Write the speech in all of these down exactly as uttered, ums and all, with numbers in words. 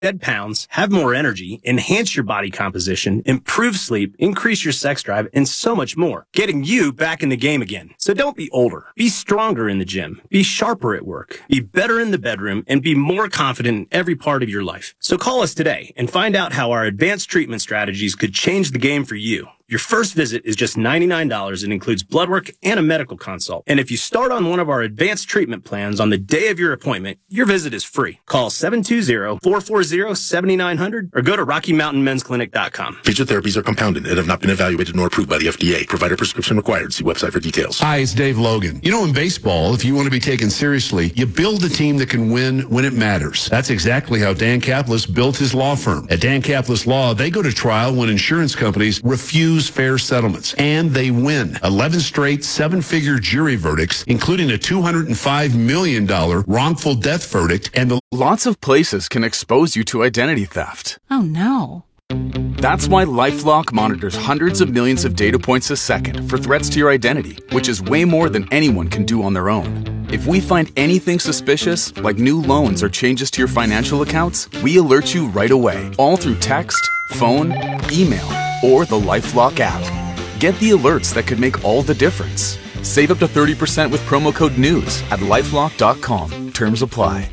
Shed pounds, have more energy, enhance your body composition, improve sleep, increase your sex drive, and so much more. Getting you back in the game again. So don't be older. Be stronger in the gym. Be sharper at work. Be better in the bedroom, and be more confident in every part of your life. So call us today and find out how our advanced treatment strategies could change the game for you. Your first visit is just ninety-nine dollars and includes blood work and a medical consult. And if you start on one of our advanced treatment plans on the day of your appointment, your visit is free. Call seven two zero, four four zero, seven nine zero zero or go to rocky mountain men's clinic dot com. Featured therapies are compounded and have not been evaluated nor approved by the F D A. Provider prescription required. See website for details. Hi, it's Dave Logan. You know, in baseball, if you want to be taken seriously, you build a team that can win when it matters. That's exactly how Dan Caplis built his law firm. At Dan Caplis Law, they go to trial when insurance companies refuse fair settlements. And they win. eleven straight seven-figure jury verdicts, including a two hundred five million dollars wrongful death verdict. And the Lots of places can expose you to identity theft. Oh, no. That's why LifeLock monitors hundreds of millions of data points a second for threats to your identity, which is way more than anyone can do on their own. If we find anything suspicious, like new loans or changes to your financial accounts, we alert you right away, all through text, phone, email, or the LifeLock app. Get the alerts that could make all the difference. Save up to thirty percent with promo code NEWS at lifelock dot com. Terms apply.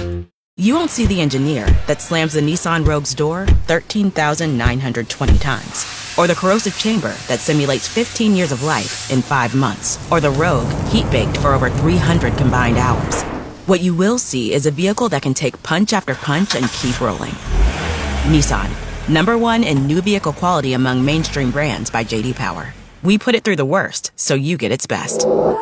You won't see the engineer that slams the Nissan Rogue's door thirteen thousand nine hundred twenty times. Or the corrosive chamber that simulates fifteen years of life in five months. Or the Rogue heat-baked for over three hundred combined hours. What you will see is a vehicle that can take punch after punch and keep rolling. Nissan. Number one in new vehicle quality among mainstream brands by J D Power. We put it through the worst, so you get its best.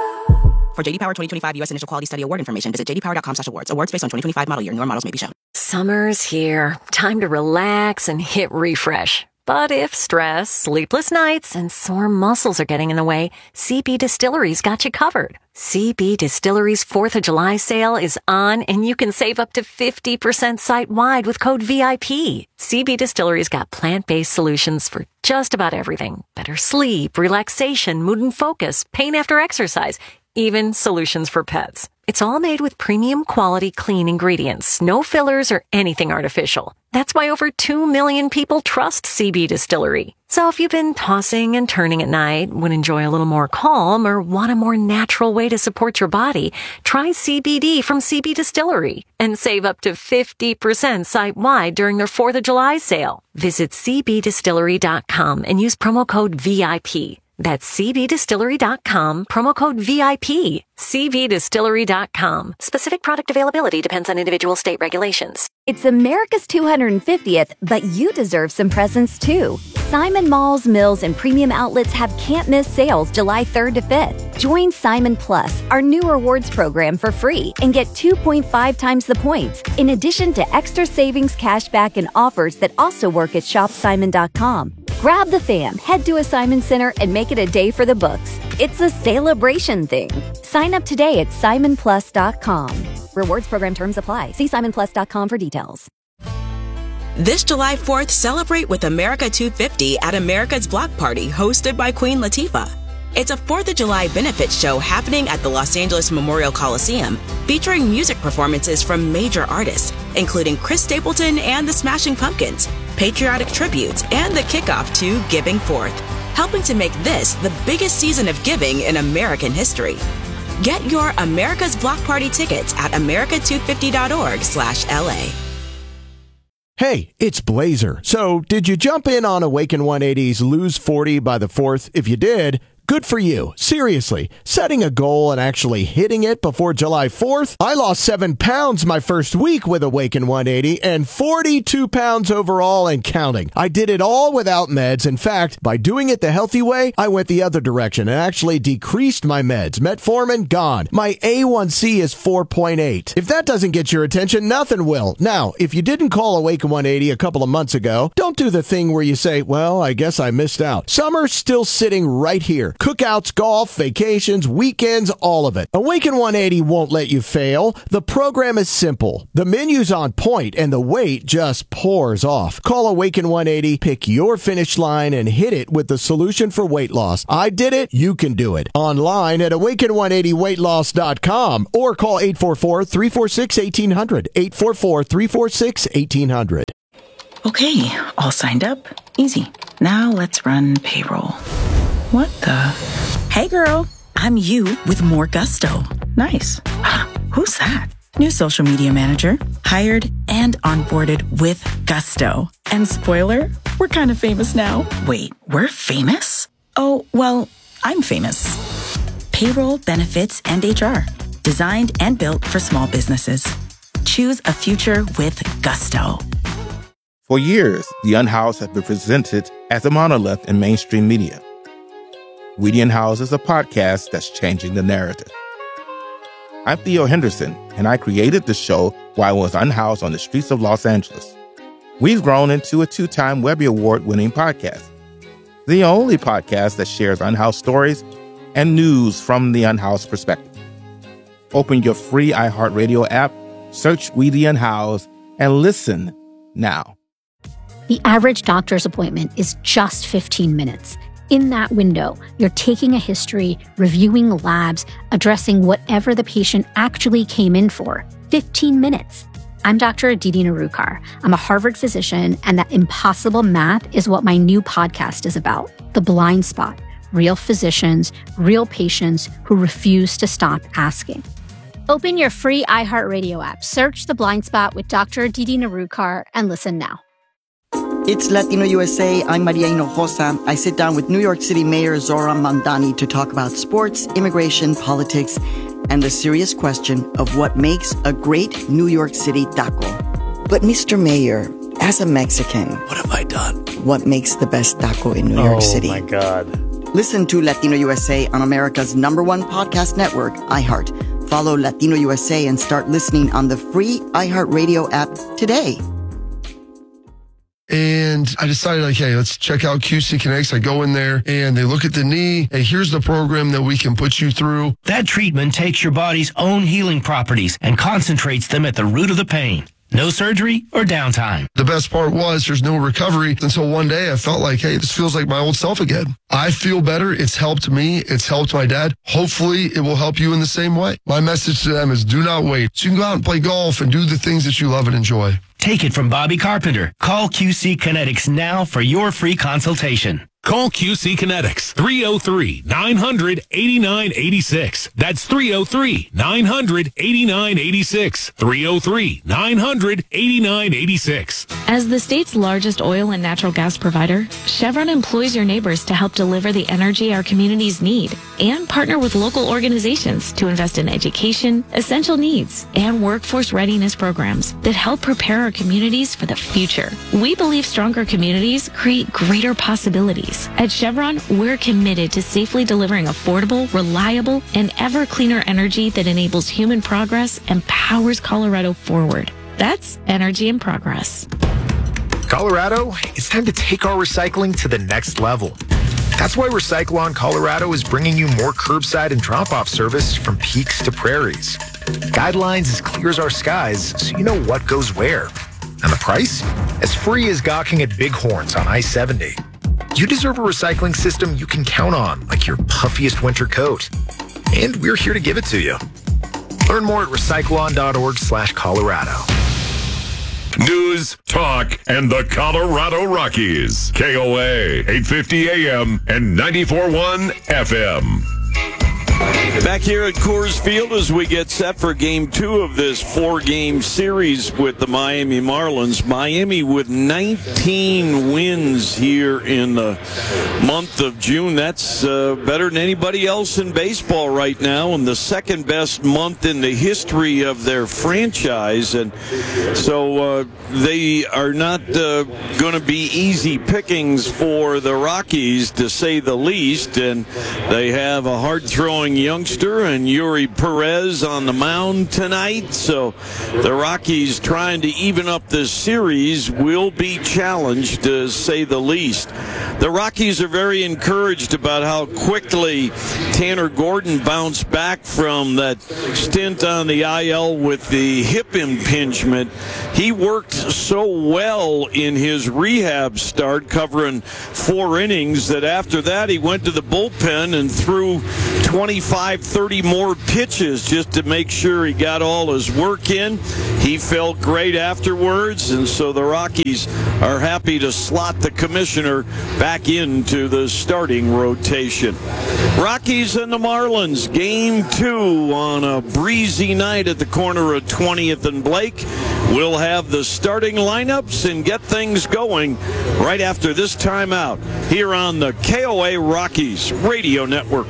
For J D Power twenty twenty-five U S Initial Quality Study Award information, visit j d power dot com slash awards. Awards based on twenty twenty-five model year. Newer models may be shown. Summer's here. Time to relax and hit refresh. But if stress, sleepless nights, and sore muscles are getting in the way, C B Distillery's got you covered. C B Distillery's fourth of July sale is on, and you can save up to fifty percent site-wide with code V I P. C B Distillery's got plant-based solutions for just about everything. Better sleep, relaxation, mood and focus, pain after exercise, even solutions for pets. It's all made with premium quality clean ingredients, no fillers or anything artificial. That's why over two million people trust C B Distillery. So if you've been tossing and turning at night, would enjoy a little more calm, or want a more natural way to support your body, try C B D from C B Distillery and save up to fifty percent site-wide during their fourth of July sale. Visit c b distillery dot com and use promo code V I P. That's c b distillery dot com, promo code V I P. c b distillery dot com. Specific product availability depends on individual state regulations. It's America's two hundred fiftieth, but you deserve some presents too. Simon Malls, Mills, and premium outlets have can't-miss sales July third to fifth. Join Simon Plus, our new rewards program, for free and get two point five times the points, in addition to extra savings, cashback, and offers that also work at shop simon dot com. Grab the fam, head to a Simon Center, and make it a day for the books. It's a celebration thing. Sign up today at simon plus dot com. Rewards program terms apply. See simon plus dot com for details. This July fourth, celebrate with America two fifty at America's Block Party, hosted by Queen Latifah. It's a fourth of July benefit show happening at the Los Angeles Memorial Coliseum, featuring music performances from major artists, including Chris Stapleton and the Smashing Pumpkins, patriotic tributes, and the kickoff to Giving Forth, helping to make this the biggest season of giving in American history. Get your America's Block Party tickets at america two fifty dot org slash L A. Hey, it's Blazer. So, did you jump in on Awaken one eighty's Lose forty by the fourth? If you did, good for you. Seriously, setting a goal and actually hitting it before July fourth? I lost seven pounds my first week with Awaken one eighty and forty-two pounds overall and counting. I did it all without meds. In fact, by doing it the healthy way, I went the other direction and actually decreased my meds. Metformin, gone. My A one C is four point eight. If that doesn't get your attention, nothing will. Now, if you didn't call Awaken one eighty a couple of months ago, don't do the thing where you say, well, I guess I missed out. Summer's still sitting right here. Cookouts, golf, vacations, weekends, all of it. Awaken one eighty won't let you fail. The program is simple. The menu's on point, and the weight just pours off. Call Awaken one eighty, pick your finish line, and hit it with the solution for weight loss. I did it. You can do it. Online at awaken one eighty weight loss dot com or call eight four four, three four six, one eight hundred. eight four four, three four six, one eight hundred. Okay, all signed up. Easy. Now let's run payroll. What the? Hey girl, I'm you with more gusto. Nice. Who's that? New social media manager. Hired and onboarded with gusto. And spoiler, we're kind of famous now. Wait, we're famous? Oh, well, I'm famous. Payroll, benefits, and H R. Designed and built for small businesses. Choose a future with gusto. For years, The Unhoused has been presented as a monolith in mainstream media. We The Unhoused is a podcast that's changing the narrative. I'm Theo Henderson, and I created the show while I was unhoused on the streets of Los Angeles. We've grown into a two-time Webby Award-winning podcast, the only podcast that shares unhoused stories and news from the unhoused perspective. Open your free iHeartRadio app, search We The Unhoused, and listen now. The average doctor's appointment is just fifteen minutes. In that window, you're taking a history, reviewing labs, addressing whatever the patient actually came in for. fifteen minutes. I'm Doctor Aditi Narukar. I'm a Harvard physician, and that impossible math is what my new podcast is about. The Blind Spot. Real physicians, real patients who refuse to stop asking. Open your free iHeartRadio app, search The Blind Spot with Doctor Aditi Narukar, and listen now. It's Latino U S A. I'm Maria Hinojosa. I sit down with New York City Mayor Zoran Mandani to talk about sports, immigration, politics, and the serious question of what makes a great New York City taco. But Mister Mayor, as a Mexican, what have I done? What makes the best taco in New oh, York City? Oh, my God. Listen to Latino U S A on America's number one podcast network, iHeart. Follow Latino U S A and start listening on the free iHeartRadio app today. And I decided, like, hey, let's check out Q C Kinetics. I go in there and they look at the knee. Hey, here's the program that we can put you through. That treatment takes your body's own healing properties and concentrates them at the root of the pain. No surgery or downtime. The best part was there's no recovery until one day I felt like, hey, this feels like my old self again. I feel better. It's helped me. It's helped my dad. Hopefully it will help you in the same way. My message to them is do not wait. So you can go out and play golf and do the things that you love and enjoy. Take it from Bobby Carpenter. Call Q C Kinetics now for your free consultation. Call Q C Kinetics, three oh three, nine hundred, eighty-nine eighty-six. That's three oh three, nine hundred, eighty-nine eighty-six. three oh three, nine hundred, eighty-nine eighty-six. As the state's largest oil and natural gas provider, Chevron employs your neighbors to help deliver the energy our communities need and partner with local organizations to invest in education, essential needs, and workforce readiness programs that help prepare our communities for the future. We believe stronger communities create greater possibilities. At Chevron, we're committed to safely delivering affordable, reliable, and ever cleaner energy that enables human progress and powers Colorado forward. That's energy in progress. Colorado, it's time to take our recycling to the next level. That's why Recyclon Colorado is bringing you more curbside and drop-off service from peaks to prairies. Guidelines as clear as our skies, so you know what goes where. And the price? As free as gawking at Bighorns on I seventy. You deserve a recycling system you can count on, like your puffiest winter coat. And we're here to give it to you. Learn more at recyclon.org slash Colorado. News, talk, and the Colorado Rockies. K O A, eight fifty A M and ninety-four point one F M. Back here at Coors Field as we get set for game two of this four-game series with the Miami Marlins. Miami with nineteen wins here in the month of June. That's uh, better than anybody else in baseball right now, and the second best month in the history of their franchise. And so uh, they are not uh, going to be easy pickings for the Rockies, to say the least. And they have a hard-throwing youngster and Yuri Perez on the mound tonight, so the Rockies trying to even up this series will be challenged, to say the least. the Rockies are very encouraged about how quickly Tanner Gordon bounced back from that stint on the I L with the hip impingement. He worked so well in his rehab start, covering four innings, that after that he went to the bullpen and threw twenty-five, thirty more pitches just to make sure he got all his work in. He felt great afterwards, and so the Rockies are happy to slot the commissioner back into the starting rotation. Rockies and the Marlins, game two on a breezy night at the corner of twentieth and Blake. We'll have the starting lineups and get things going right after this timeout here on the K O A Rockies Radio Network.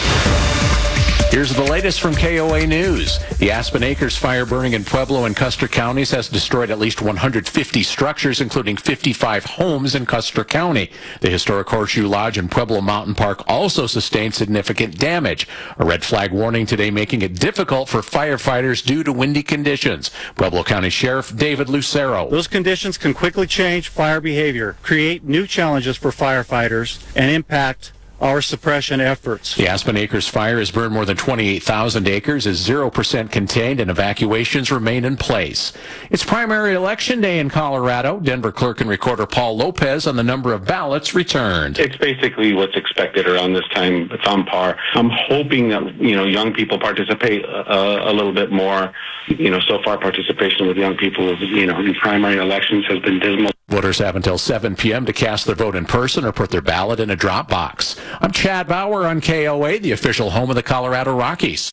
Here's the latest from K O A News. The Aspen Acres fire burning in Pueblo and Custer counties has destroyed at least one hundred fifty structures, including fifty-five homes in Custer County. The historic Horseshoe Lodge and Pueblo Mountain Park also sustained significant damage. A red flag warning today making it difficult for firefighters due to windy conditions. Pueblo County Sheriff David Lucero. Those conditions can quickly change fire behavior, create new challenges for firefighters, and impact our suppression efforts. The Aspen Acres fire has burned more than twenty-eight thousand acres, is zero percent contained, and evacuations remain in place. It's primary election day in Colorado. Denver clerk and recorder Paul Lopez on the number of ballots returned. It's basically what's expected around this time. It's on par. I'm hoping that, you know, young people participate a, a little bit more. You know, so far participation with young people, you know, in primary elections has been dismal. Voters have until seven p.m. to cast their vote in person or put their ballot in a drop box. I'm Chad Bauer on K O A, the official home of the Colorado Rockies.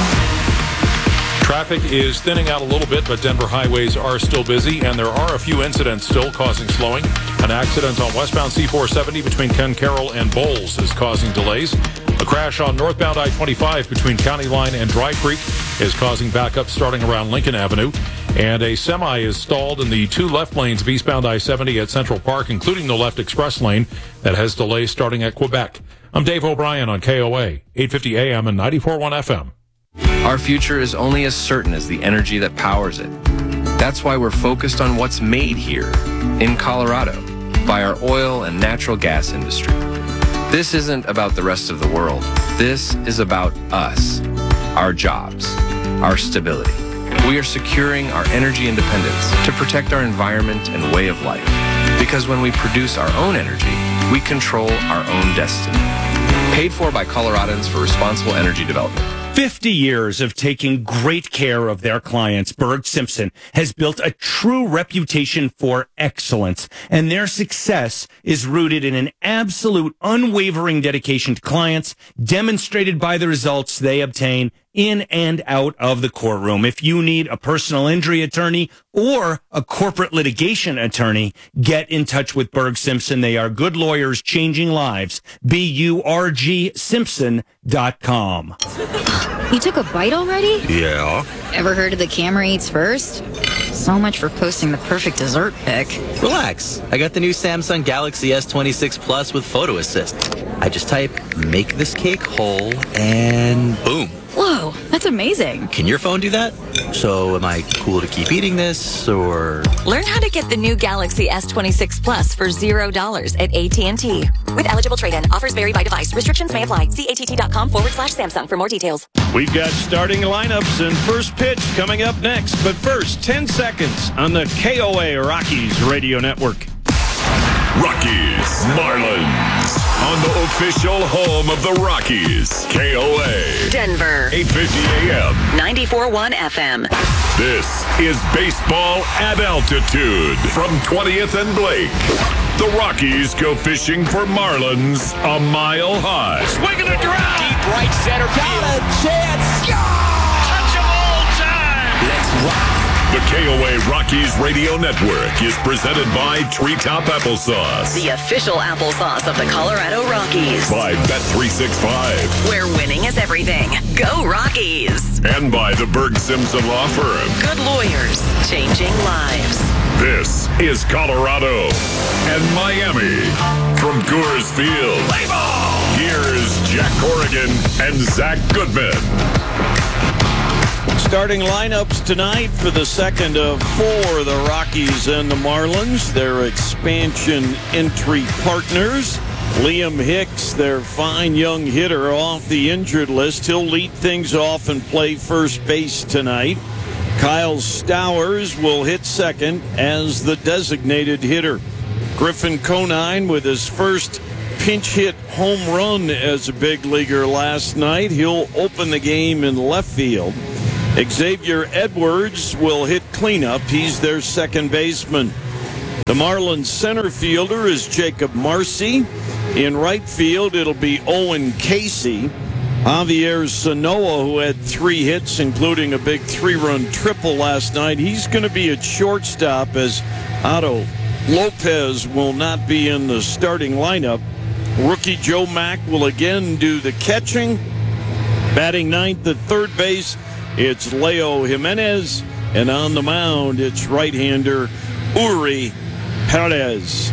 Traffic is thinning out a little bit, but Denver highways are still busy, and there are a few incidents still causing slowing. An accident on westbound C four seventy between Ken Carroll and Bowles is causing delays. A crash on northbound I twenty-five between County Line and Dry Creek is causing backup starting around Lincoln Avenue. And a semi is stalled in the two left lanes of eastbound I seventy at Central Park, including the left express lane that has delays starting at Quebec. I'm Dave O'Brien on K O A, eight fifty A M and ninety-four point one F M. Our future is only as certain as the energy that powers it. That's why we're focused on what's made here, in Colorado, by our oil and natural gas industry. This isn't about the rest of the world. This is about us, our jobs, our stability. We are securing our energy independence to protect our environment and way of life. Because when we produce our own energy, we control our own destiny. Paid for by Coloradans for Responsible Energy Development. fifty years of taking great care of their clients, Berg Simpson has built a true reputation for excellence, and their success is rooted in an absolute unwavering dedication to clients, demonstrated by the results they obtain in and out of the courtroom. If you need a personal injury attorney or a corporate litigation attorney, get in touch with Berg Simpson. They are good lawyers changing lives. B U R G Simpson dot com. You took a bite already? Yeah. Ever heard of the camera eats first? So much for posting the perfect dessert pic. Relax. I got the new Samsung Galaxy S twenty-six Plus with Photo Assist. I just type, make this cake whole, and boom. Whoa, that's amazing. Can your phone do that? So am I cool to keep eating this, or? Learn how to get the new Galaxy S twenty-six Plus for zero dollars at A T and T. With eligible trade-in, offers vary by device. Restrictions may apply. See att.com forward slash Samsung for more details. We've got starting lineups and first pitch coming up next. But first, ten seconds on the K O A Rockies Radio Network. Rockies Marlins on the official home of the Rockies. K O A. Denver. eight fifty A M. ninety-four point one F M. This is baseball at altitude from twentieth and Blake. The Rockies go fishing for marlins a mile high. Swinging a drive. Deep right center field. Got a chance. Touch of all time. Let's rock. The K O A Rockies Radio Network is presented by Treetop Applesauce. The official applesauce of the Colorado Rockies. By Bet three sixty-five. Where winning is everything. Go Rockies. And by the Berg Simpson Law Firm. Good lawyers, changing lives. This is Colorado and Miami. From Coors Field, play ball. Here's Jack Corrigan and Zach Goodman. Starting lineups tonight for the second of four, the Rockies and the Marlins, their expansion entry partners. Liam Hicks, their fine young hitter, off the injured list. He'll lead things off and play first base tonight. Kyle Stowers will hit second as the designated hitter. Griffin Conine with his first pinch hit home run as a big leaguer last night. He'll open the game in left field. Xavier Edwards will hit cleanup. He's their second baseman. The Marlins center fielder is Jacob Marcy. In right field, it'll be Owen Casey. Javier Sanoa, who had three hits, including a big three-run triple last night, he's going to be at shortstop as Otto Lopez will not be in the starting lineup. Rookie Joe Mack will again do the catching. Batting ninth at third base, it's Leo Jimenez. And on the mound, it's right-hander Uri Perez.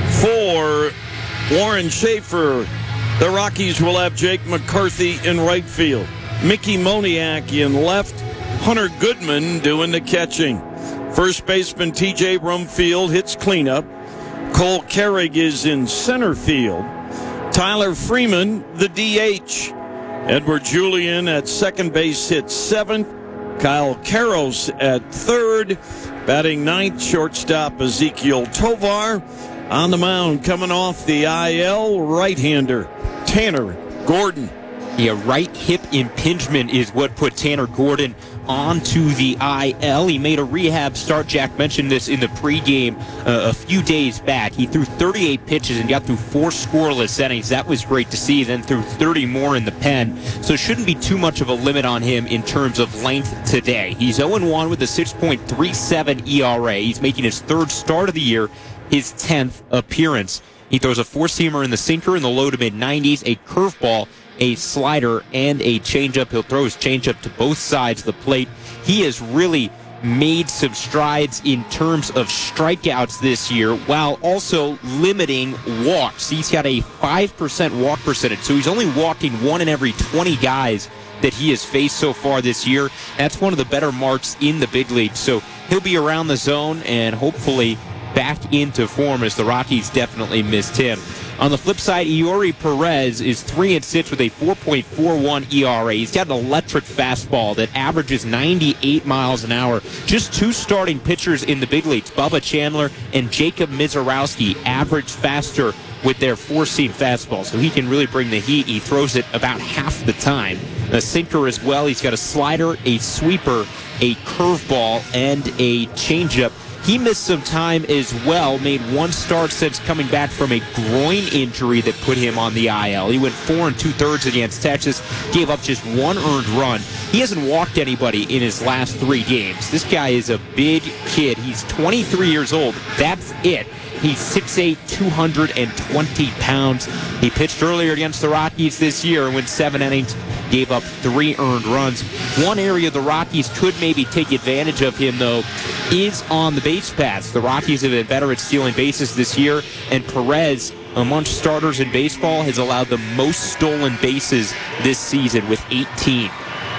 For Warren Schaefer, the Rockies will have Jake McCarthy in right field. Mickey Moniak in left. Hunter Goodman doing the catching. First baseman T J Rumfield hits cleanup. Cole Carrig is in center field. Tyler Freeman, the D H. Edward Julian at second base hits seventh. Kyle Karros at third. Batting ninth, shortstop Ezekiel Tovar. On the mound, coming off the I L, right-hander Tanner Gordon. Yeah, right hip impingement is what put Tanner Gordon onto the I L. He made a rehab start. Jack mentioned this in the pregame uh, a few days back. He threw thirty-eight pitches and got through four scoreless innings. That was great to see. Then threw thirty more in the pen. So it shouldn't be too much of a limit on him in terms of length today. He's oh and one with a six point three seven E R A. He's making his third start of the year, his tenth appearance. He throws a four-seamer in the sinker in the low to mid-nineties, a curveball, a slider, and a changeup. He'll throw his changeup to both sides of the plate. He has really made some strides in terms of strikeouts this year while also limiting walks. He's got a five percent walk percentage, so he's only walking one in every twenty guys that he has faced so far this year. That's one of the better marks in the big league. So he'll be around the zone and hopefully back into form, as the Rockies definitely missed him. On the flip side, Eury Perez is three and six with a four point four one E R A. He's got an electric fastball that averages ninety-eight miles an hour. Just two starting pitchers in the big leagues, Bubba Chandler and Jacob Mizorowski, average faster with their four-seam fastball, so he can really bring the heat. He throws it about half the time. A sinker as well. He's got a slider, a sweeper, a curveball, and a changeup. He missed some time as well, made one start since coming back from a groin injury that put him on the I L. He went four and two-thirds against Texas, gave up just one earned run. He hasn't walked anybody in his last three games. This guy is a big kid. He's twenty-three years old. That's it. He's six eight, two hundred twenty pounds. He pitched earlier against the Rockies this year and went seven innings, gave up three earned runs. One area the Rockies could maybe take advantage of him, though, is on the base paths. The Rockies have been better at stealing bases this year, and Perez, amongst starters in baseball, has allowed the most stolen bases this season with eighteen.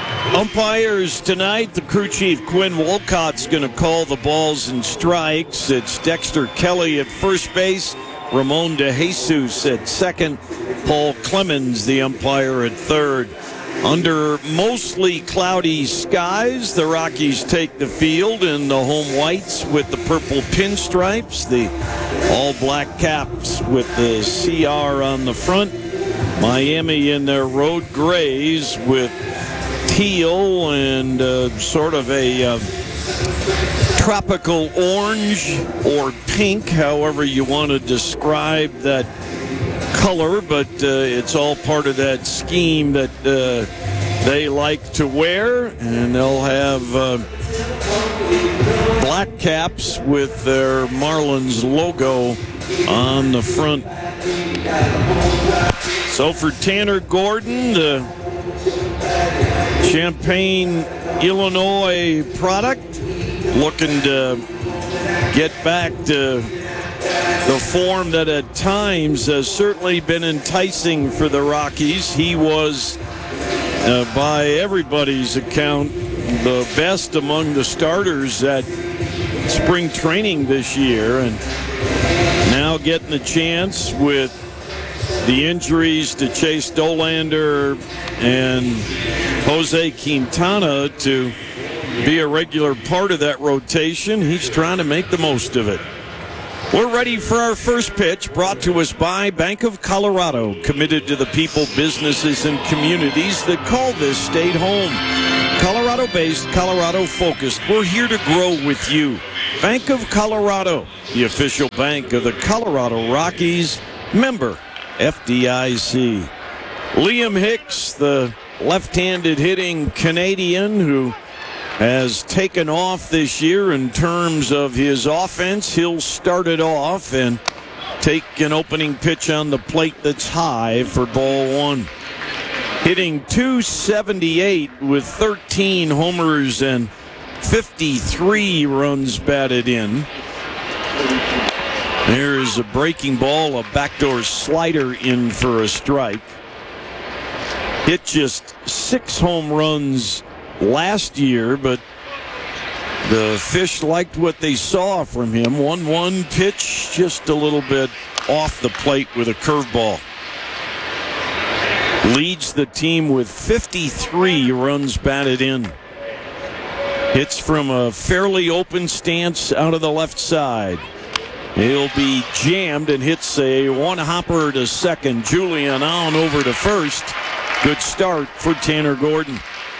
Umpires tonight, the crew chief Quinn Wolcott's going to call the balls and strikes. It's Dexter Kelly at first base, Ramon DeJesus at second, Paul Clemens, the umpire, at third. Under mostly cloudy skies, the Rockies take the field in the home whites with the purple pinstripes, the all-black caps with the C R on the front. Miami in their road grays with teal and uh, sort of a uh, tropical orange or pink, however you want to describe that color, but uh, it's all part of that scheme that uh, they like to wear, and they'll have uh, black caps with their Marlins logo on the front. So for Tanner Gordon, the Champaign, Illinois product, looking to get back to the form that at times has certainly been enticing for the Rockies. He was, uh, by everybody's account, the best among the starters at spring training this year, and now getting a chance with the injuries to Chase Dollander and Jose Quintana to be a regular part of that rotation. He's trying to make the most of it. We're ready for our first pitch, brought to us by Bank of Colorado, committed to the people, businesses, and communities that call this state home. Colorado-based, Colorado-focused. We're here to grow with you. Bank of Colorado, the official bank of the Colorado Rockies, member F D I C. Liam Hicks, the left-handed hitting Canadian who has taken off this year in terms of his offense. He'll start it off and take an opening pitch on the plate that's high for ball one. Hitting two seventy-eight with thirteen homers and fifty-three runs batted in. There's a breaking ball, a backdoor slider in for a strike. Hit just six home runs last year, but the Fish liked what they saw from him. one one pitch, just a little bit off the plate with a curveball. Leads the team with fifty-three runs batted in. Hits from a fairly open stance out of the left side. He'll be jammed and hits a one-hopper to second. Julian on over to first. Good start for Tanner Gordon.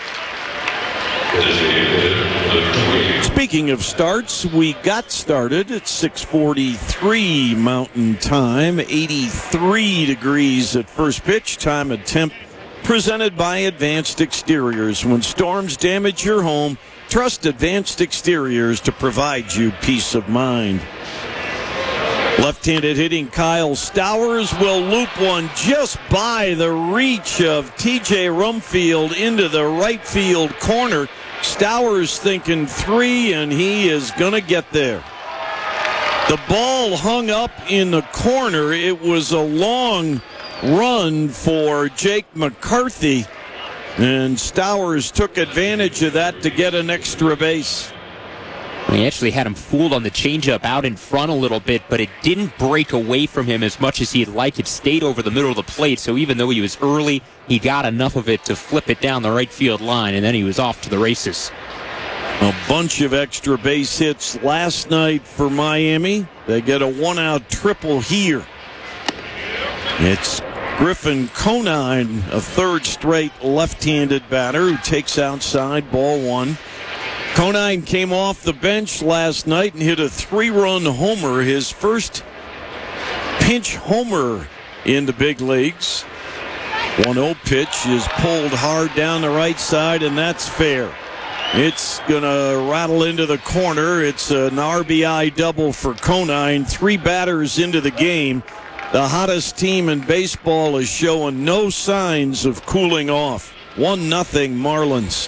Speaking of starts, we got started at six forty-three Mountain Time, eighty-three degrees at first pitch. Time of temp presented by Advanced Exteriors. When storms damage your home, trust Advanced Exteriors to provide you peace of mind. Left-handed hitting Kyle Stowers will loop one just by the reach of T J Rumfield into the right field corner. Stowers thinking three, and he is going to get there. The ball hung up in the corner. It was a long run for Jake McCarthy, and Stowers took advantage of that to get an extra base. He actually had him fooled on the changeup out in front a little bit, but it didn't break away from him as much as he'd like. It stayed over the middle of the plate, so even though he was early, he got enough of it to flip it down the right field line, and then he was off to the races. A bunch of extra base hits last night for Miami. They get a one-out triple here. It's Griffin Conine, a third straight left-handed batter who takes outside, ball one. Conine came off the bench last night and hit a three-run homer, his first pinch homer in the big leagues. one oh pitch is pulled hard down the right side, and that's fair. It's going to rattle into the corner. It's an R B I double for Conine. Three batters into the game. The hottest team in baseball is showing no signs of cooling off. one nothing Marlins.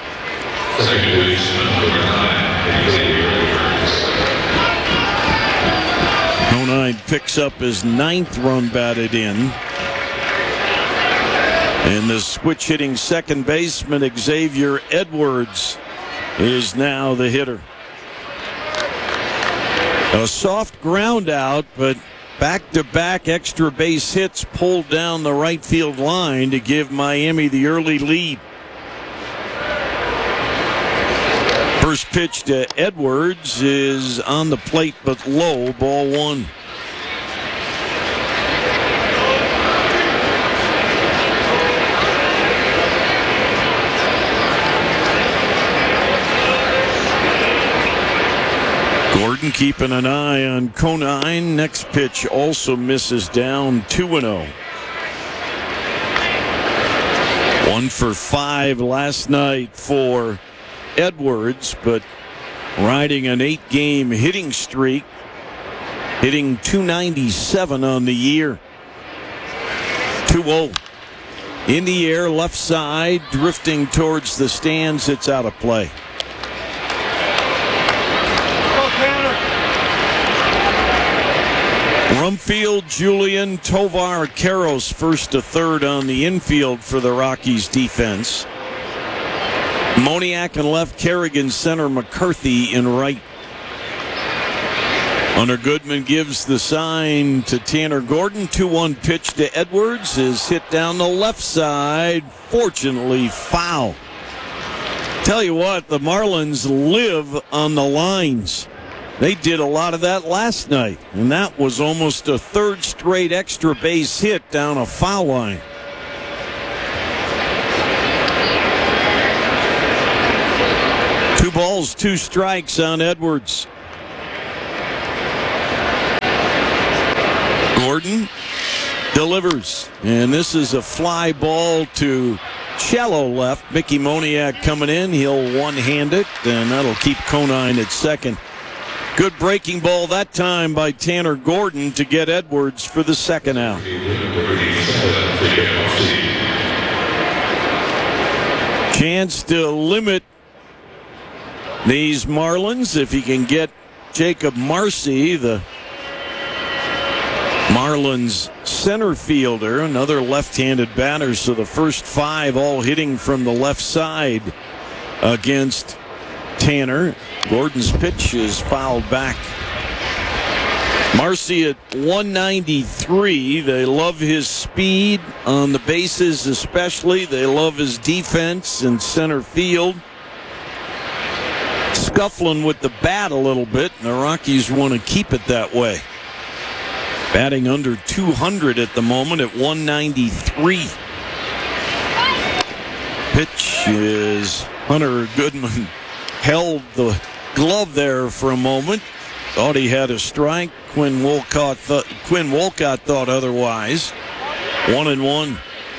Conine picks up his ninth run batted in. And the switch hitting second baseman Xavier Edwards is now the hitter. A soft ground out, but back-to-back extra base hits pulled down the right field line to give Miami the early lead. First pitch to Edwards is on the plate but low, ball one. Gordon keeping an eye on Conine. Next pitch also misses down, two and oh. One for five last night for Edwards, but riding an eight-game hitting streak, hitting two ninety-seven on the year. two oh. In the air, left side, drifting towards the stands. It's out of play. Rumfield, Julian, Tovar, Karros first to third on the infield for the Rockies defense. Moniak in left, Kerrigan center, McCarthy in right. Hunter Goodman gives the sign to Tanner Gordon. two one pitch to Edwards is hit down the left side. Fortunately, foul. Tell you what, the Marlins live on the lines. They did a lot of that last night, and that was almost a third straight extra base hit down a foul line. Two balls, two strikes on Edwards. Gordon delivers, and this is a fly ball to shallow left. Mickey Moniak coming in. He'll one-hand it, and that'll keep Conine at second. Good breaking ball that time by Tanner Gordon to get Edwards for the second out. Chance to limit these Marlins if he can get Jacob Marcy, the Marlins center fielder, another left-handed batter, so the first five all hitting from the left side against Tanner. Gordon's pitch is fouled back. Marcy at one ninety-three. They love his speed on the bases especially. They love his defense in center field. Scuffling with the bat a little bit, and the Rockies want to keep it that way. Batting under two hundred at the moment at one ninety-three. Pitch is Hunter Goodman held the glove there for a moment. Thought he had a strike. Quinn Wolcott, th- Quinn Wolcott thought otherwise. One and one.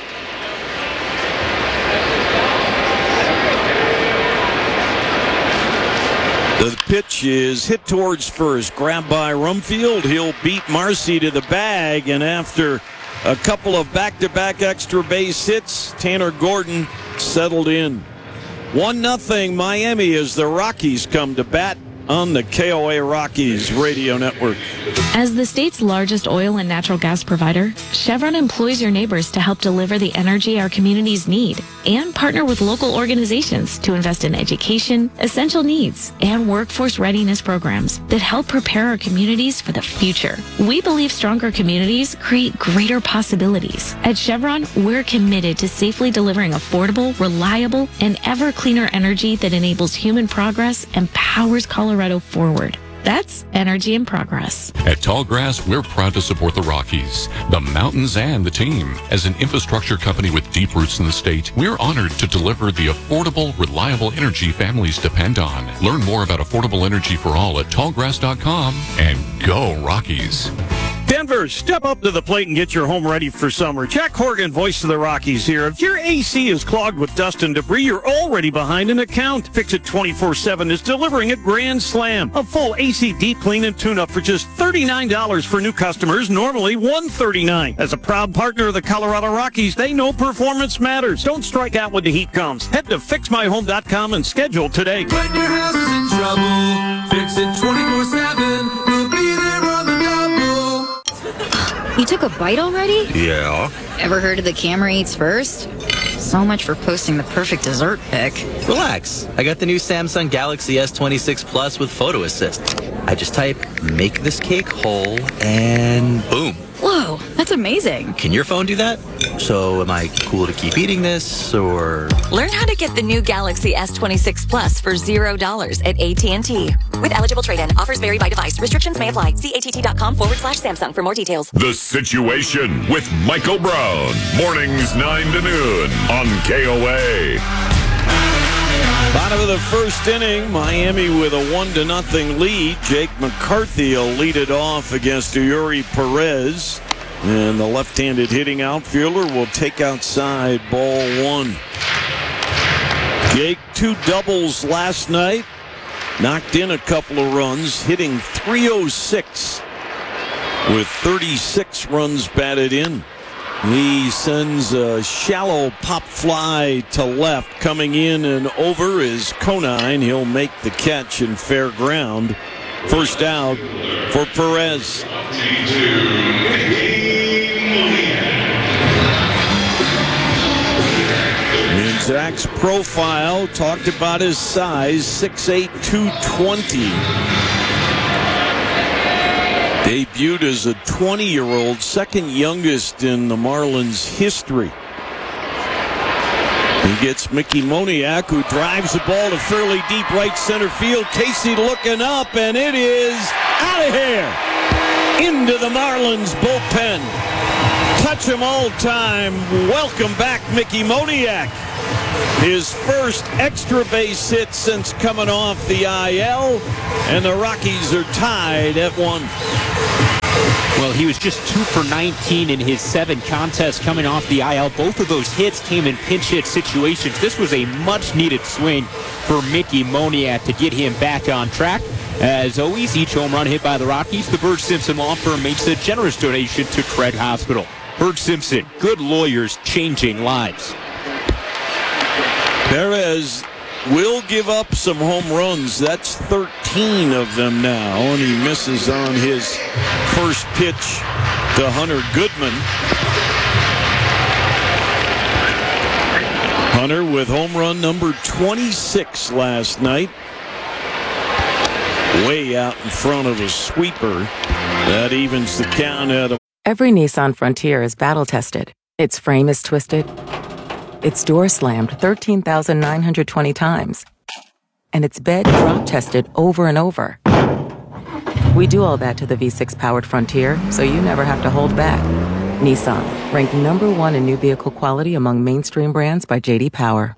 The pitch is hit towards first. Grabbed by Rumfield. He'll beat Marcy to the bag. And after a couple of back-to-back extra base hits, Tanner Gordon settled in. one nothing Miami as the Rockies come to bat on the K O A Rockies radio network. As the state's largest oil and natural gas provider, Chevron employs your neighbors to help deliver the energy our communities need and partner with local organizations to invest in education, essential needs, and workforce readiness programs that help prepare our communities for the future. We believe stronger communities create greater possibilities. At Chevron, we're committed to safely delivering affordable, reliable, and ever cleaner energy that enables human progress and powers Colorado forward. That's energy in progress. At Tallgrass, we're proud to support the Rockies, the mountains, and the team. As an infrastructure company with deep roots in the state, we're honored to deliver the affordable, reliable energy families depend on. Learn more about affordable energy for all at tallgrass dot com and go Rockies. Denver, step up to the plate and get your home ready for summer. Jack Horgan, voice of the Rockies here. If your A C is clogged with dust and debris, you're already behind an account. Fix It twenty-four seven is delivering at Grand Slam. A full A C deep clean and tune-up for just thirty-nine dollars for new customers, normally one hundred thirty-nine dollars. As a proud partner of the Colorado Rockies, they know performance matters. Don't strike out when the heat comes. Head to fix my home dot com and schedule today. When your house is in trouble, Fix It twenty-four seven. We'll be there on the double. You took a bite already? Yeah. Ever heard of the Camera Eats First? So much for posting the perfect dessert pic. Relax. I got the new Samsung Galaxy S twenty-six Plus with Photo Assist. I just type, make this cake whole, and boom. Whoa, that's amazing. Can your phone do that? So am I cool to keep eating this, or? Learn how to get the new Galaxy S twenty-six Plus for zero dollars at A T and T. With eligible trade-in, offers vary by device. Restrictions may apply. See att.com forward slash Samsung for more details. The Situation with Michael Brown. Mornings nine to noon on K O A. Bottom of the first inning, Miami with a one to nothing lead. Jake McCarthy will lead it off against Yuri Perez. And the left-handed hitting outfielder will take outside ball one. Jake, two doubles last night. Knocked in a couple of runs, hitting three oh six with thirty-six runs batted in. He sends a shallow pop fly to left. Coming in and over is Conine. He'll make the catch in fair ground. First out for Perez. In Zach's profile, talked about his size, six eight, two twenty. Debuted as a twenty-year-old, second youngest in the Marlins history. He gets Mickey Moniak, who drives the ball to fairly deep right center field. Casey looking up, and it is out of here. Into the Marlins bullpen. Touch 'em all time. Welcome back, Mickey Moniak. His first extra base hit since coming off the I L, and the Rockies are tied at one. Well, he was just two for nineteen in his seven contests coming off the I L. Both of those hits came in pinch hit situations. This was a much-needed swing for Mickey Moniak to get him back on track. As always, each home run hit by the Rockies, the Burge Simpson Law Firm makes a generous donation to Craig Hospital. Burge Simpson, good lawyers changing lives. Perez will give up some home runs. That's thirteen of them now, and he misses on his first pitch to Hunter Goodman. Hunter with home run number twenty-six last night. Way out in front of a sweeper. That evens the count at a... Every Nissan Frontier is battle-tested. Its frame is twisted. Its door slammed thirteen thousand nine hundred twenty times. And its bed drop-tested over and over. We do all that to the V six powered Frontier, so you never have to hold back. Nissan, ranked number one in new vehicle quality among mainstream brands by J D Power.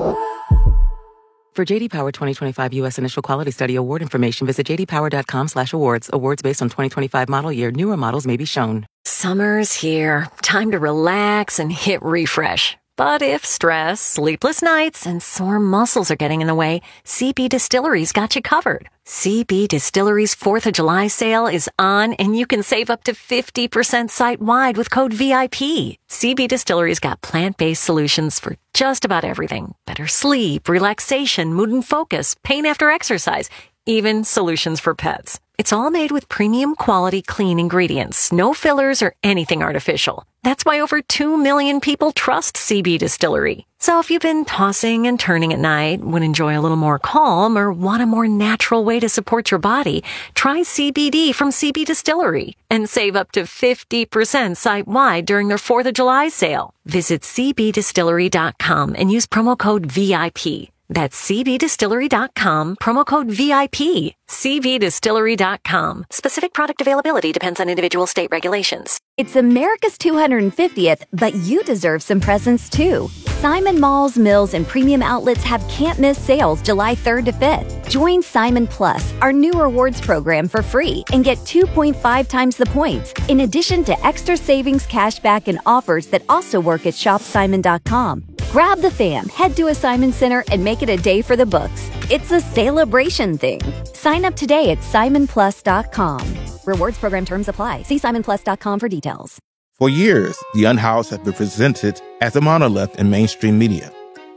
For J D Power twenty twenty-five U S Initial Quality Study award information, visit j d power dot com slash awards. Awards based on twenty twenty-five model year. Newer models may be shown. Summer's here. Time to relax and hit refresh. But if stress, sleepless nights, and sore muscles are getting in the way, C B Distillery's got you covered. C B Distillery's fourth of July sale is on, and you can save up to fifty percent site-wide with code V I P. C B Distillery's got plant-based solutions for just about everything. Better sleep, relaxation, mood and focus, pain after exercise, even solutions for pets. It's all made with premium quality clean ingredients, no fillers or anything artificial. That's why over two million people trust C B Distillery. So if you've been tossing and turning at night, would enjoy a little more calm, or want a more natural way to support your body, try C B D from C B Distillery and save up to fifty percent site-wide during their fourth of July sale. Visit c b distillery dot com and use promo code V I P. That's c b distillery dot com, promo code V I P. c b distillery dot com. Specific product availability depends on individual state regulations. It's America's two hundred fiftieth, but you deserve some presents too. Simon Malls, Mills, and premium outlets have can't-miss sales July third to fifth. Join Simon Plus, our new rewards program, for free and get two point five times the points, in addition to extra savings, cashback, and offers that also work at shop simon dot com. Grab the fam, head to a Simon Center, and make it a day for the books. It's a celebration thing. Sign up today at simon plus dot com. Rewards program terms apply. See simon plus dot com for details. For years, The Unhoused have been presented as a monolith in mainstream media.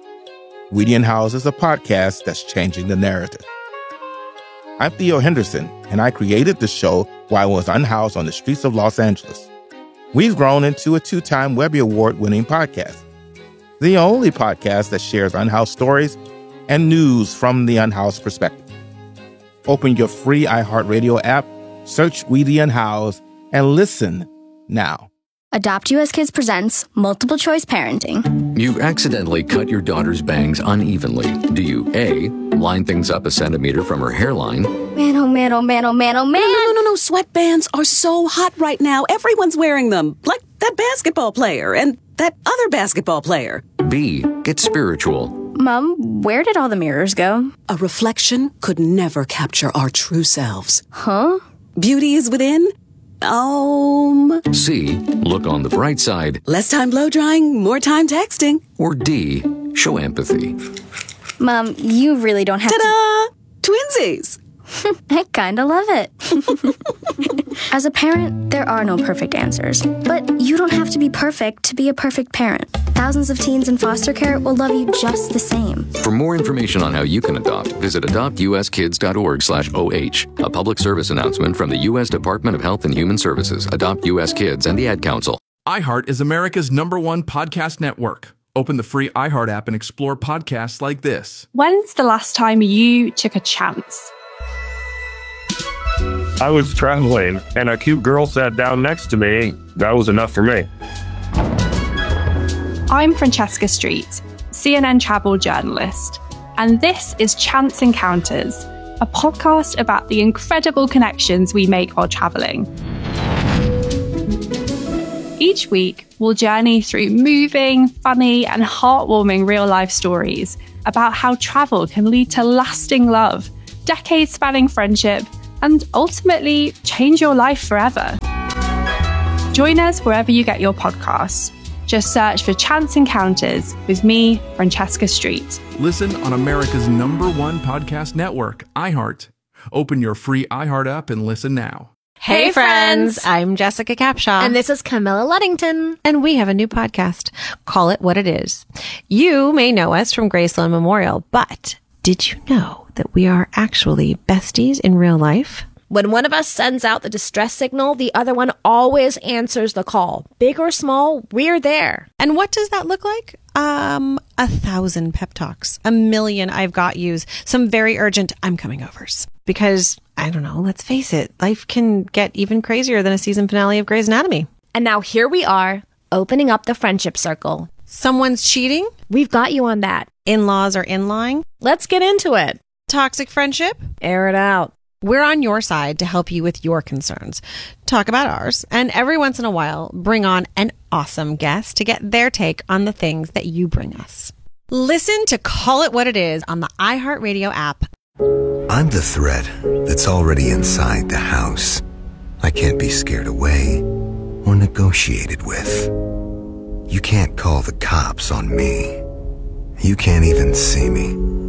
We the Unhoused is a podcast that's changing the narrative. I'm Theo Henderson, and I created the show while I was unhoused on the streets of Los Angeles. We've grown into a two-time Webby Award-winning podcast. The only podcast that shares unhoused stories and news from the unhoused perspective. Open your free iHeartRadio app, search We the Unhoused, and listen now. Adopt U S Kids presents Multiple Choice Parenting. You've accidentally cut your daughter's bangs unevenly. Do you A, line things up a centimeter from her hairline? Man, oh man, oh man, oh man, oh man. No, no, no, no. Sweatbands are so hot right now. Everyone's wearing them. Like that basketball player and that other basketball player. B, get spiritual. Mom, where did all the mirrors go? A reflection could never capture our true selves. Huh? Beauty is within. Um. C, look on the bright side. Less time blow drying, more time texting. Or D, show empathy. Mom, you really don't have Ta-da! to... Twinsies! I kinda love it. As a parent, there are no perfect answers. But you don't have to be perfect to be a perfect parent. Thousands of teens in foster care will love you just the same. For more information on how you can adopt, visit adopt u s kids dot org slash O H. A public service announcement from the U S Department of Health and Human Services, Adopt U S Kids, and the Ad Council. iHeart is America's number one podcast network. Open the free iHeart app and explore podcasts like this. When's the last time you took a chance? I was traveling and a cute girl sat down next to me. That was enough for me. I'm Francesca Street, C N N travel journalist, and this is Chance Encounters, a podcast about the incredible connections we make while traveling. Each week, we'll journey through moving, funny, and heartwarming real-life stories about how travel can lead to lasting love, decades-spanning friendship, and ultimately change your life forever. Join us wherever you get your podcasts. Just search for Chance Encounters with me, Francesca Street. Listen on America's number one podcast network, iHeart. Open your free iHeart app and listen now. Hey, hey friends. friends, I'm Jessica Capshaw. And this is Camilla Luddington. And we have a new podcast, Call It What It Is. You may know us from Graceland Memorial, but did you know that we are actually besties in real life? When one of us sends out the distress signal, the other one always answers the call. Big or small, we're there. And what does that look like? Um, a thousand pep talks, a million I've got yous, some very urgent I'm coming overs. Because, I don't know, let's face it, life can get even crazier than a season finale of Grey's Anatomy. And now here we are, opening up the friendship circle. Someone's cheating? We've got you on that. In-laws are in-lying? Let's get into it. Toxic friendship? Air it out. We're on your side to help you with your concerns. Talk about ours, and every once in a while, bring on an awesome guest to get their take on the things that you bring us. Listen to Call It What It Is on the iHeartRadio app. I'm the threat that's already inside the house. I can't be scared away or negotiated with. You can't call the cops on me. You can't even see me.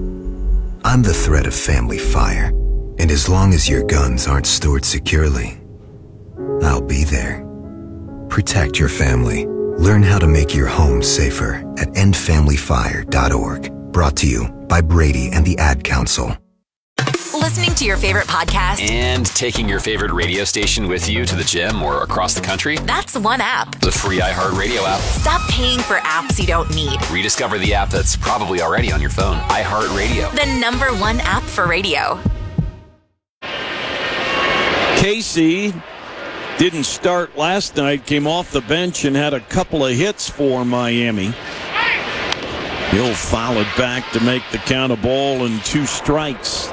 I'm the threat of family fire. And as long as your guns aren't stored securely, I'll be there. Protect your family. Learn how to make your home safer at end family fire dot org. Brought to you by Brady and the Ad Council. Listening to your favorite podcast and taking your favorite radio station with you to the gym or across the country? That's one app. The free iHeartRadio app. Stop paying for apps you don't need. Rediscover the app that's probably already on your phone. iHeartRadio. The number one app for radio. Casey didn't start last night, came off the bench and had a couple of hits for Miami. He'll foul it back to make the count a ball and two strikes.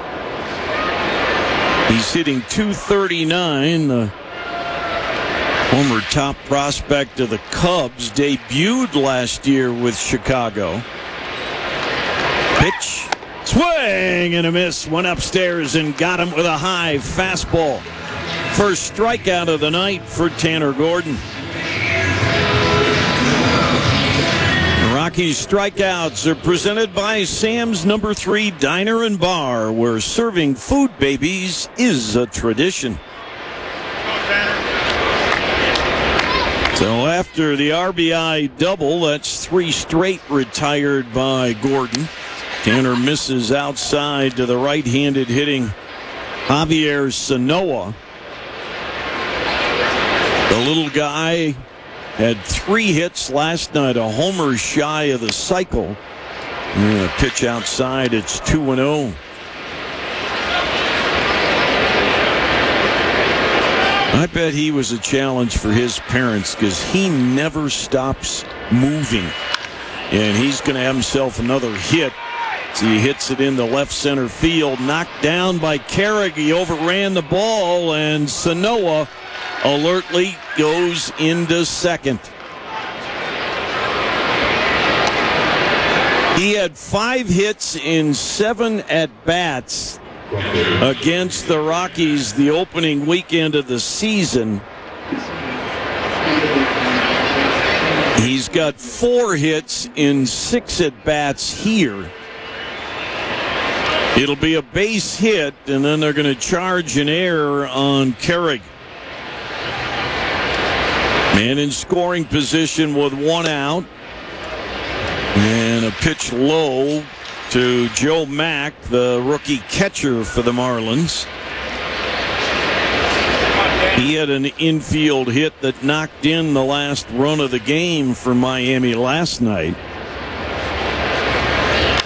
He's hitting two thirty-nine. The former top prospect of the Cubs debuted last year with Chicago. Pitch, swing and a miss. Went upstairs and got him with a high fastball. First strikeout of the night for Tanner Gordon. The Rockies strikeouts are presented by Sam's Number Three Diner and Bar, where serving food babies is a tradition. So after the R B I double, that's three straight retired by Gordon. Tanner misses outside to the right-handed hitting Javier Sanoa. The little guy had three hits last night, a homer shy of the cycle. And a pitch outside, it's two and oh. I bet he was a challenge for his parents because he never stops moving. And he's going to have himself another hit. So he hits it into left center field, knocked down by Carrick. He overran the ball, and Sanoa alertly goes into second. He had five hits in seven at-bats against the Rockies the opening weekend of the season. He's got four hits in six at-bats here. It'll be a base hit, and then they're going to charge an error on Carrick. Man in scoring position with one out. And a pitch low to Joe Mack, the rookie catcher for the Marlins. He had an infield hit that knocked in the last run of the game for Miami last night.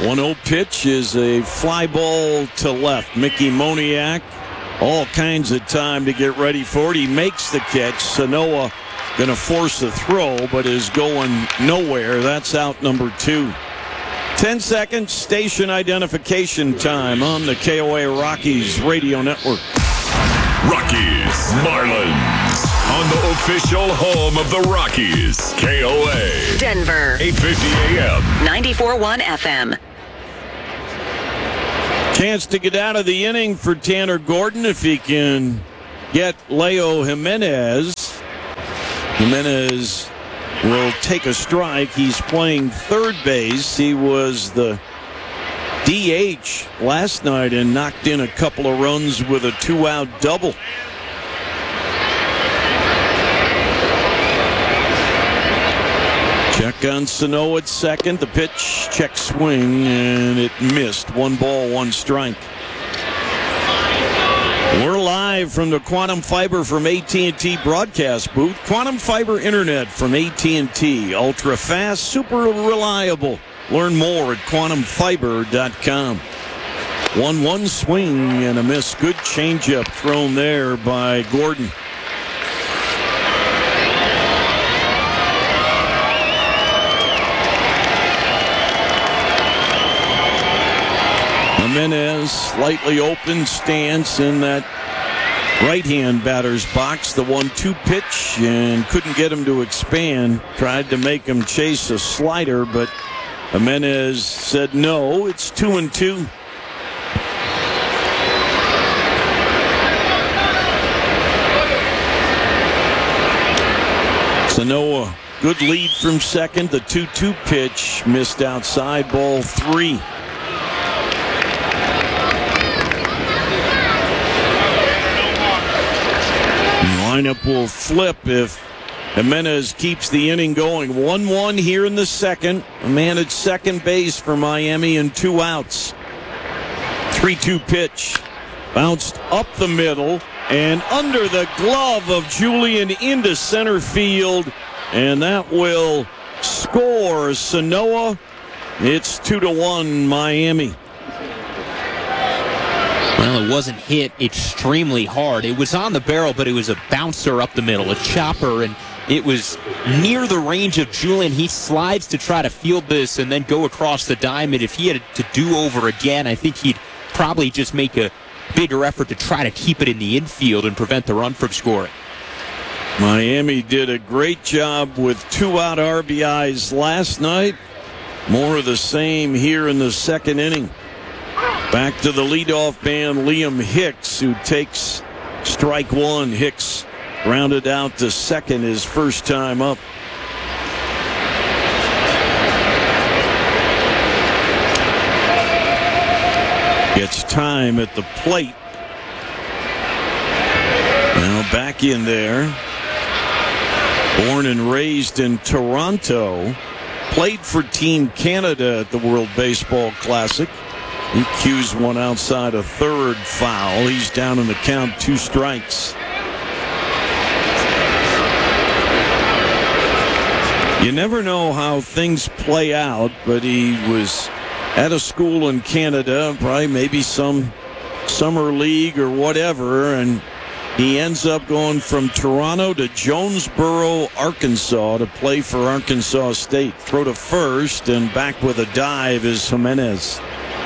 one oh pitch is a fly ball to left. Mickey Moniak, all kinds of time to get ready for it. He makes the catch. Sanoa going to force a throw, but is going nowhere. That's out number two. Ten seconds, station identification time on the K O A Rockies Radio Network. Rockies, Marlins, on the official home of the Rockies, K O A. Denver. eight fifty A M. ninety-four point one F M. Chance to get out of the inning for Tanner Gordon if he can get Leo Jimenez. Jimenez will take a strike. He's playing third base. He was the D H last night and knocked in a couple of runs with a two-out double. Check on Sano at second. The pitch, check swing, and it missed. One ball, one strike. We're live from the Quantum Fiber from A T and T broadcast booth. Quantum Fiber Internet from A T and T. Ultra fast, super reliable. Learn more at quantum fiber dot com. one one swing and a miss. Good changeup thrown there by Gordon. Jimenez, slightly open stance in that right-hand batter's box. The one two pitch and couldn't get him to expand. Tried to make him chase a slider, but Jimenez said no. It's two and two. Sanoa, good lead from second. The two two pitch missed outside, ball three. Lineup will flip if Jimenez keeps the inning going. one one here in the second. A man at second base for Miami and two outs. three two pitch. Bounced up the middle and under the glove of Julian into center field. And that will score Sanoa. It's two to one Miami. Well, it wasn't hit extremely hard. It was on the barrel, but it was a bouncer up the middle, a chopper, and it was near the range of Julian. He slides to try to field this and then go across the diamond. If he had to do over again, I think he'd probably just make a bigger effort to try to keep it in the infield and prevent the run from scoring. Miami did a great job with two out R B Is last night. More of the same here in the second inning. Back to the leadoff man, Liam Hicks, who takes strike one. Hicks rounded out to second his first time up. Gets time at the plate. Now back in there. Born and raised in Toronto. Played for Team Canada at the World Baseball Classic. He cues one outside a third foul. He's down in the count, two strikes. You never know how things play out, but he was at a school in Canada, probably maybe some summer league or whatever, and he ends up going from Toronto to Jonesboro, Arkansas to play for Arkansas State. Throw to first and back with a dive is Jimenez.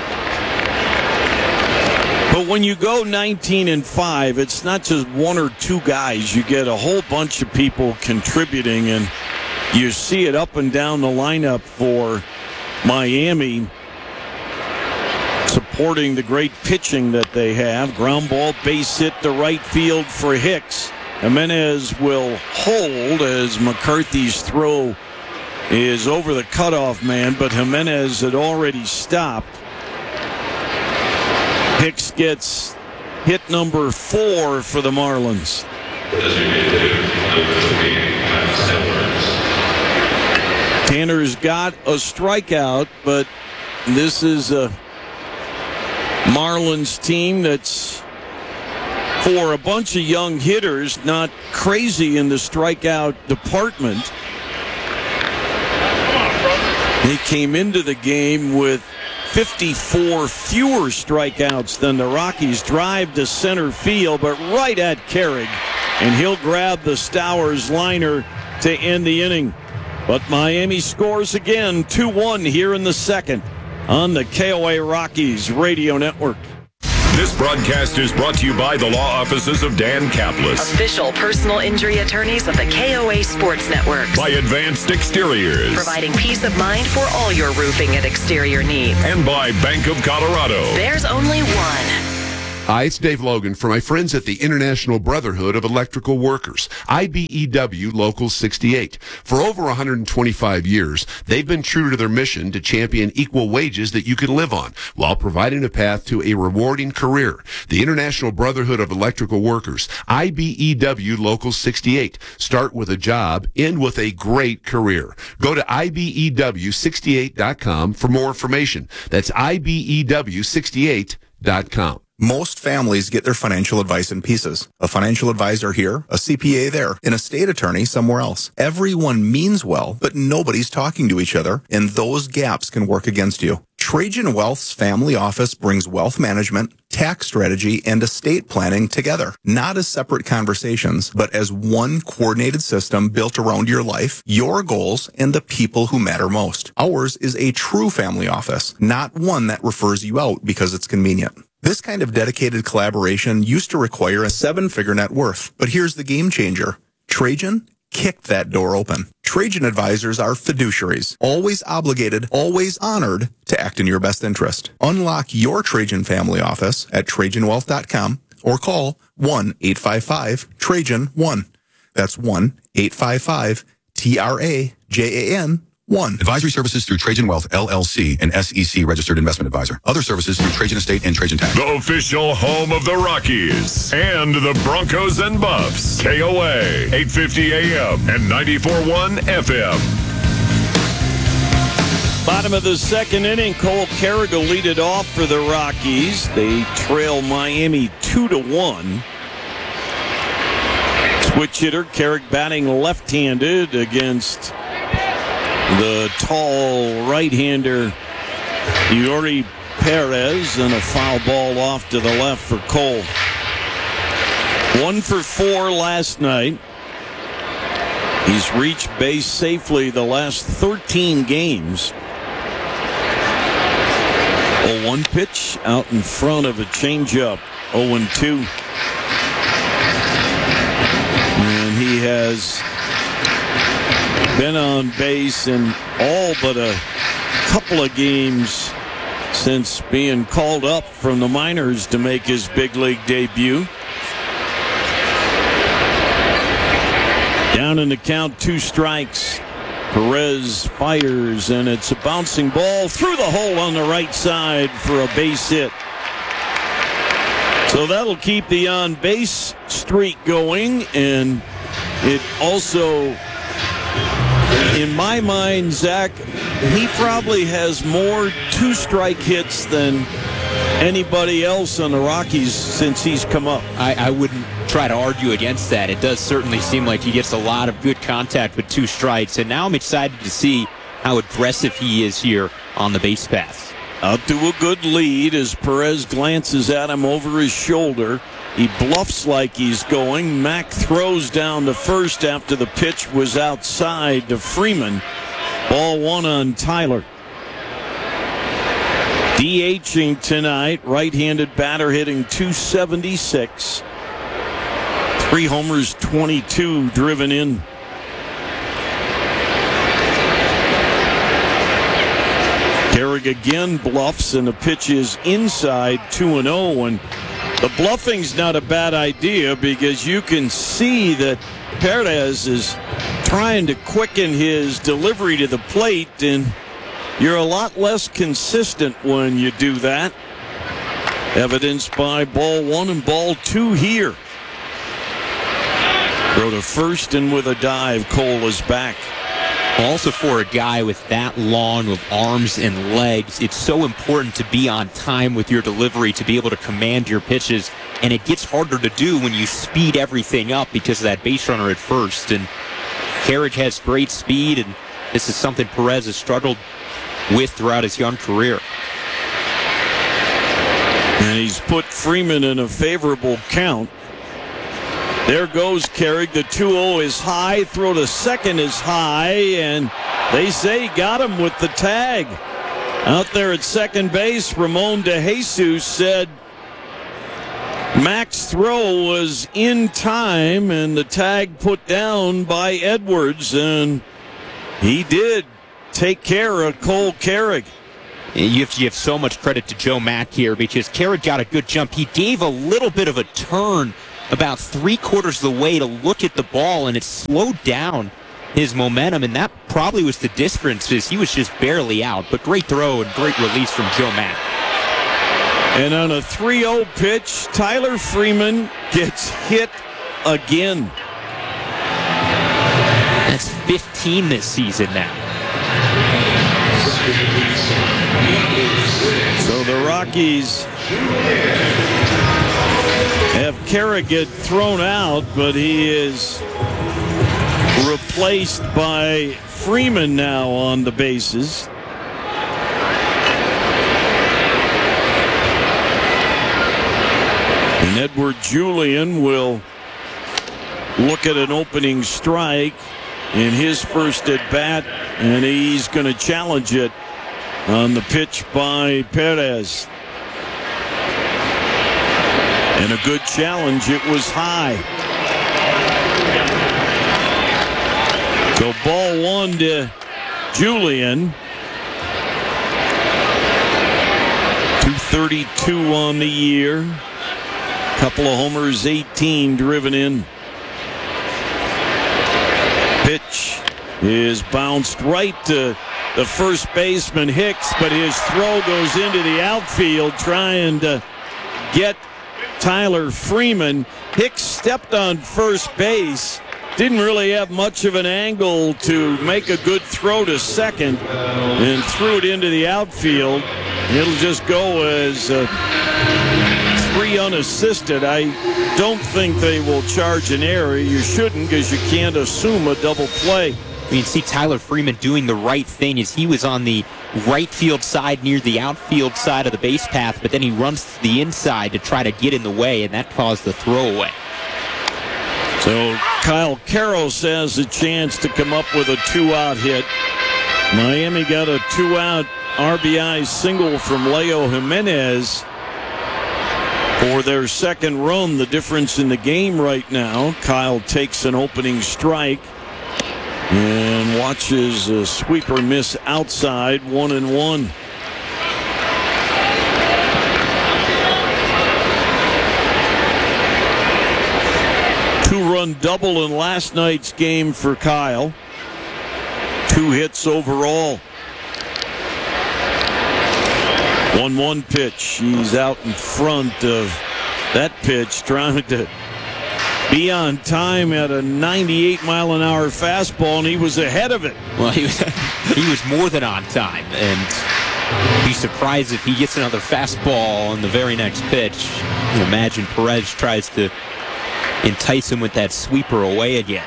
But when you go nineteen and five, it's not just one or two guys. You get a whole bunch of people contributing, and you see it up and down the lineup for Miami, supporting the great pitching that they have. Ground ball base hit to right field for Hicks. Jimenez will hold as McCarthy's throw is over the cutoff man, but Jimenez had already stopped. Hicks gets hit number four for the Marlins. Tanner's got a strikeout, but this is a Marlins team that's, for a bunch of young hitters, not crazy in the strikeout department. They came into the game with fifty-four fewer strikeouts than the Rockies. Drive to center field, but right at Carrig. And he'll grab the Stowers liner to end the inning. But Miami scores again, two one here in the second on the K O A Rockies Radio Network. This broadcast is brought to you by the law offices of Dan Kaplis. Official personal injury attorneys of the K O A Sports Network. By Advanced Exteriors. Providing peace of mind for all your roofing and exterior needs. And by Bank of Colorado. There's only one. Hi, it's Dave Logan for my friends at the International Brotherhood of Electrical Workers, I B E W Local sixty-eight. For over one hundred twenty-five years, they've been true to their mission to champion equal wages that you can live on while providing a path to a rewarding career. The International Brotherhood of Electrical Workers, I B E W Local sixty-eight. Start with a job, end with a great career. Go to I B E W sixty-eight dot com for more information. That's I B E W sixty-eight dot com. Most families get their financial advice in pieces. A financial advisor here, a C P A there, an estate attorney somewhere else. Everyone means well, but nobody's talking to each other, and those gaps can work against you. Trajan Wealth's family office brings wealth management, tax strategy, and estate planning together. Not as separate conversations, but as one coordinated system built around your life, your goals, and the people who matter most. Ours is a true family office, not one that refers you out because it's convenient. This kind of dedicated collaboration used to require a seven-figure net worth, but here's the game changer. Trajan kicked that door open. Trajan advisors are fiduciaries, always obligated, always honored to act in your best interest. Unlock your Trajan family office at Trajan Wealth dot com or call one eight five five Trajan one. That's one eight five five T R A J A N one. Advisory services through Trajan Wealth, L L C, an S E C registered investment advisor. Other services through Trajan Estate and Trajan Tax. The official home of the Rockies and the Broncos and Buffs. K O A, eight fifty A M and ninety-four point one F M. Bottom of the second inning, Cole Carrig will lead it off for the Rockies. They trail Miami two to one. Switch hitter, Carrig batting left-handed against the tall right-hander Yuri Perez, and a foul ball off to the left for Cole. One for four last night. He's reached base safely the last thirteen games. oh one pitch out in front of a changeup. oh and two. And he has been on base in all but a couple of games since being called up from the minors to make his big league debut. Down in the count, two strikes. Perez fires, and it's a bouncing ball through the hole on the right side for a base hit. So that'll keep the on-base streak going, and it also, in my mind, Zach, he probably has more two-strike hits than anybody else on the Rockies since he's come up. I, I wouldn't try to argue against that. It does certainly seem like he gets a lot of good contact with two strikes, and now I'm excited to see how aggressive he is here on the base paths. Out to a good lead as Perez glances at him over his shoulder. He bluffs like he's going. Mack throws down to first after the pitch was outside to Freeman. Ball one on Tyler. DHing tonight, right-handed batter hitting two seventy-six. Three homers, twenty-two driven in. Carrig again bluffs, and the pitch is inside, two and oh. And the bluffing's not a bad idea because you can see that Perez is trying to quicken his delivery to the plate, and you're a lot less consistent when you do that. Evidenced by ball one and ball two here. Throw to first, and with a dive, Cole is back. Also, for a guy with that long of arms and legs, it's so important to be on time with your delivery, to be able to command your pitches, and it gets harder to do when you speed everything up because of that base runner at first. And Carrig has great speed, and this is something Perez has struggled with throughout his young career. And he's put Freeman in a favorable count. There goes Carrick. The two oh is high. Throw to second is high. And they say he got him with the tag. Out there at second base, Ramon De Jesus said Mac's throw was in time and the tag put down by Edwards. And he did take care of Cole Carrick. You have to give so much credit to Joe Mack here because Carrick got a good jump. He gave a little bit of a turn about three quarters of the way to look at the ball, and it slowed down his momentum, and that probably was the difference, is he was just barely out. But great throw and great release from Joe Mack. And on a three oh pitch, Tyler Freeman gets hit again. That's fifteen this season now. So the Rockies have Carrick get thrown out, but he is replaced by Freeman now on the bases. And Edward Julian will look at an opening strike in his first at bat, and he's going to challenge it on the pitch by Perez. And a good challenge. It was high. So ball one to Julian. two thirty-two on the year. Couple of homers, eighteen driven in. Pitch is bounced right to the first baseman Hicks, but his throw goes into the outfield trying to get Tyler Freeman. Hicks stepped on first base, didn't really have much of an angle to make a good throw to second, and threw it into the outfield. It'll just go as uh, three unassisted. I don't think they will charge an error. You shouldn't, because you can't assume a double play. I mean, see Tyler Freeman doing the right thing as he was on the right field side near the outfield side of the base path, but then he runs to the inside to try to get in the way, and that caused the throwaway. So Kyle Karros has a chance to come up with a two-out hit. Miami got a two-out R B I single from Leo Jimenez for their second run. The difference in the game right now, Kyle takes an opening strike and watches a sweeper miss outside, one and one. Two-run double in last night's game for Kyle. Two hits overall. one one pitch. He's out in front of that pitch, trying to be on time at a ninety-eight mile an hour fastball, and he was ahead of it. Well, he was, he was more than on time, and be surprised if he gets another fastball on the very next pitch. You imagine Perez tries to entice him with that sweeper away again.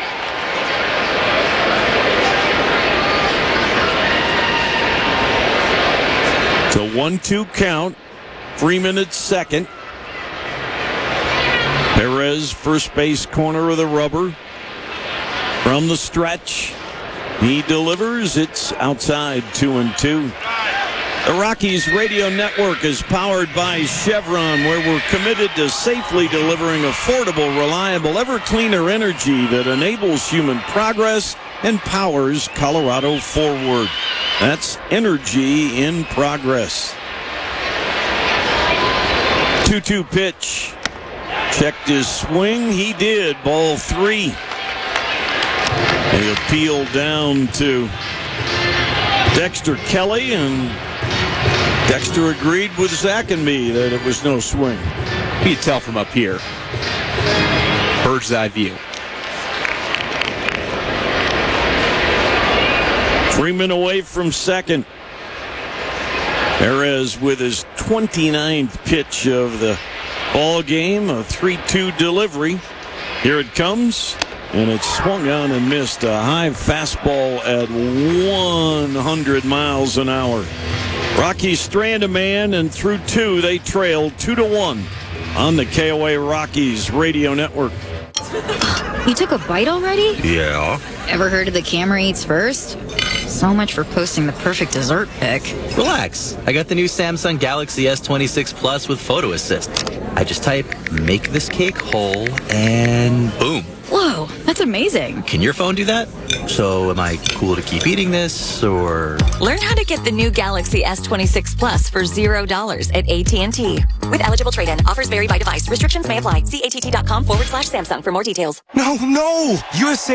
So one two count. Freeman at second. Perez, first base corner of the rubber. From the stretch, he delivers. It's outside, two and two. The Rockies Radio Network is powered by Chevron, where we're committed to safely delivering affordable, reliable, ever cleaner energy that enables human progress and powers Colorado forward. That's energy in progress. two two pitch. Checked his swing. He did. Ball three. They appeal down to Dexter Kelly, and Dexter agreed with Zach and me that it was no swing. You can tell from up here. Bird's eye view. Freeman away from second. Perez with his twenty-ninth pitch of the ball game, a three two delivery. Here it comes, and it's swung on and missed. A high fastball at one hundred miles an hour. Rockies strand a man, and through two, they trail two to one on the K O A Rockies radio network. You took a bite already? Yeah. Ever heard of the camera eats first? So much for posting the perfect dessert pic. Relax. I got the new Samsung Galaxy S twenty-six Plus with Photo Assist. I just type, make this cake whole, and boom. Whoa, that's amazing. Can your phone do that? So am I cool to keep eating this, or? Learn how to get the new Galaxy S twenty-six Plus for zero dollars at A T and T. With eligible trade-in, offers vary by device. Restrictions may apply. See att.com forward slash Samsung for more details. No, no! U S A